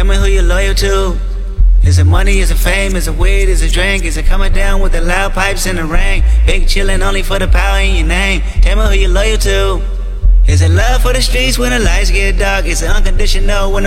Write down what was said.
me who you're loyal to. Is it money, is it fame, is it weed, is it drink? Is it coming down with the loud pipes in the rain? Big chillin' only for the power in your name. Tell me who you're loyal to. Is it love for the streets when the lights get dark? Is it unconditional when the